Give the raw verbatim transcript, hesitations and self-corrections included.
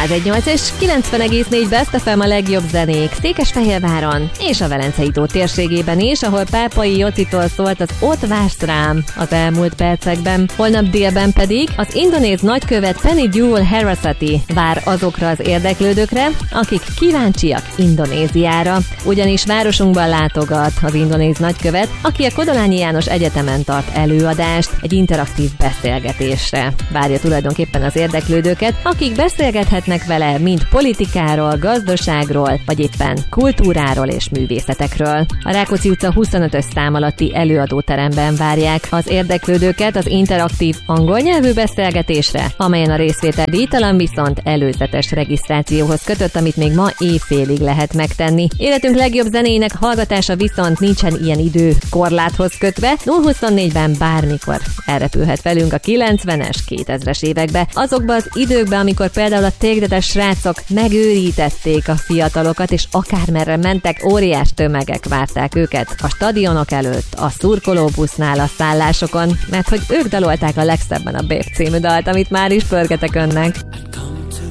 száz egy nyolc és kilencven egész négy Best ef em a legjobb zenék Székesfehérváron és a Velencei tó térségében is, ahol Pápai Jocitól szólt az Ott vársz rám az elmúlt percekben. Holnap délben pedig az indonéz nagykövet Penny Jewel Harasati vár azokra az érdeklődőkre, akik kíváncsiak Indonéziára. Ugyanis városunkban látogat az indonéz nagykövet, aki a Kodolányi János Egyetemen tart előadást egy interaktív beszélgetésre. Várja tulajdonképpen az érdeklődőket, akik beszélgethetnek vele mind politikáról, gazdaságról, vagy éppen kultúráról és művészetekről. A Rákóczi utca huszonötös szám alatti előadóteremben várják az érdeklődőket az interaktív angol nyelvű beszélgetésre, amelyen a részvétel díjtalan, viszont előzetes regisztrációhoz kötött, amit még ma éjfélig lehet megtenni. Életünk legjobb zenéinek hallgatása viszont nincsen ilyen időkorláthoz kötve, nulla huszonnégyben bármikor elrepülhet velünk a kilencvenes, kétezres évekbe, azokba az időkbe, amikor például a tégdetes srácok megőrítették a fiatalokat, és akármerre mentek, óriás tömegek várták őket a stadionok előtt, a szurkolóbusznál, a szállásokon, mert hogy ők dalolták a legszebben a Babe című dalt, amit már is pörgetek önnek.